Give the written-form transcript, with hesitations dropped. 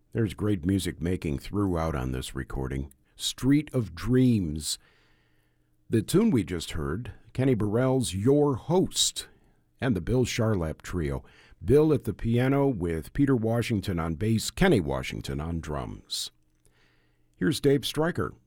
There's great music making throughout on this recording. Street of Dreams. The tune we just heard, Kenny Burrell's Your Host, and the Bill Charlap Trio. Bill at the piano with Peter Washington on bass, Kenny Washington on drums. Here's Dave Stryker.